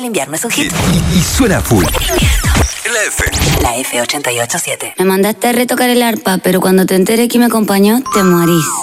El invierno es un hit. Y suena full. La F. La F88.7. Me mandaste a retocar el arpa, pero cuando te enteré que me acompañó, te morís.